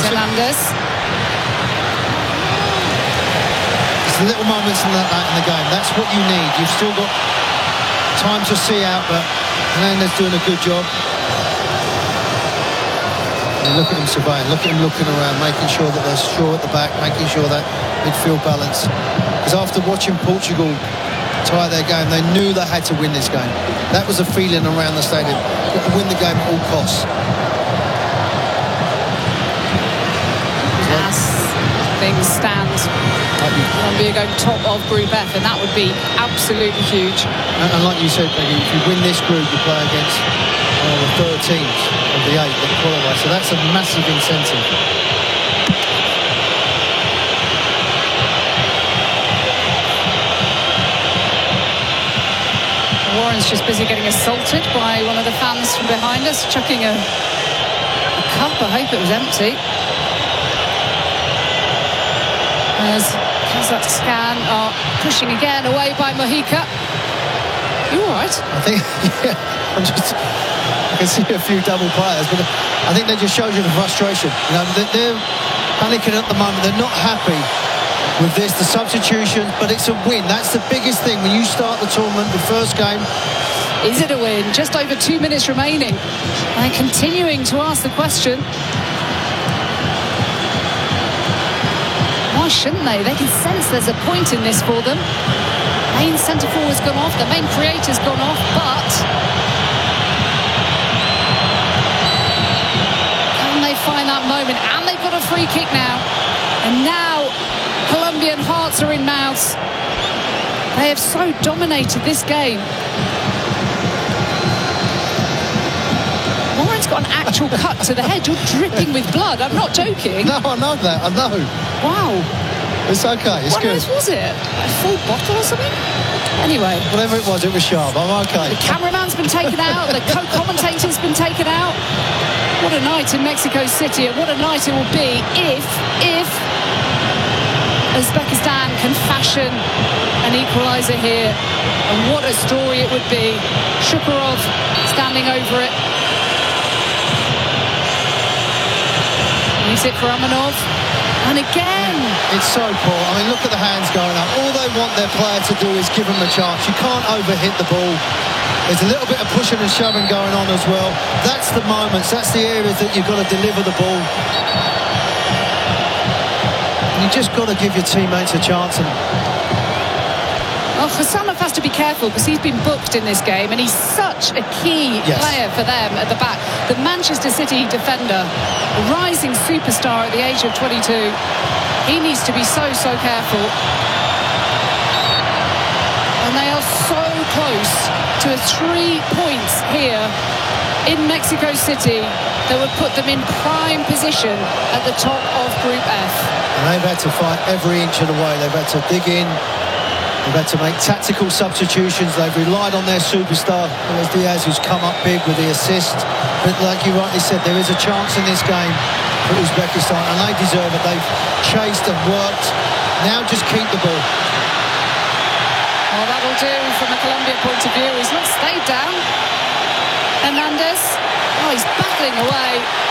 Hernandez. It's the little moments in the game. That's what you need. You've still got time to see out, but Hernandez doing a good job. And look at him surveying, look at him looking around, making sure that they're sure at the back, making sure that midfield balance. Because after watching Portugal tie their game, they knew they had to win this game. That was a feeling around the stadium. Got to win the game at all costs. As things stand, Colombia going top of Group F, and that would be absolutely huge. And like you said, Peggy, if you win this group, you play against the third teams of the 8 that qualify. So that's a massive incentive. Warren's just busy getting assaulted by one of the fans from behind us, chucking a cup. I hope it was empty. As Kazakhstan are pushing again away by Mojica. You all right? I think, yeah, I can see a few double players, but I think that just shows you the frustration. You know, they're panicking at the moment. They're not happy with this, the substitution, but it's a win. That's the biggest thing when you start the tournament, the first game. Is it a win? Just over 2 minutes remaining. And continuing to ask the question, why shouldn't they? They can sense there's a point in this for them. Main centre forward's gone off, the main creator's gone off, but can they find that moment? And they've got a free kick now. And now Colombian hearts are in mouths. They have so dominated this game. Warren's got an actual cut to the head. You're dripping with blood. I'm not joking. No, I know that. I know. Wow. It's okay. It's good. What was it? A full bottle or something? Anyway. Whatever it was sharp. I'm okay. The cameraman's been taken out. The co-commentator's been taken out. What a night in Mexico City, and what a night it will be if Uzbekistan can fashion an equaliser here. And what a story it would be. Shukurov standing over it. Use it for Amanov. And again. It's so poor. I mean, look at the hands going up. All they want their player to do is give them a chance. You can't overhit the ball. There's a little bit of pushing and shoving going on as well. That's the moments, that's the areas that you've got to deliver the ball. And you just got to give your teammates a chance. And well, Hasanov has to be careful because he's been booked in this game, and he's such a key player for them at the back. The Manchester City defender, a rising superstar at the age of 22. He needs to be so careful. And they are so close to a 3 points here in Mexico City that would put them in prime position at the top of Group F. And they've had to fight every inch of the way. They've had to dig in. They've had to make tactical substitutions. They've relied on their superstar, Luis Diaz, who's come up big with the assist. But like you rightly said, there is a chance in this game for Uzbekistan, and they deserve it. They've chased and worked. Now just keep the ball. Well, that'll do from a Colombia point of view. He's not stayed down. Hernandez. Oh, he's battling away.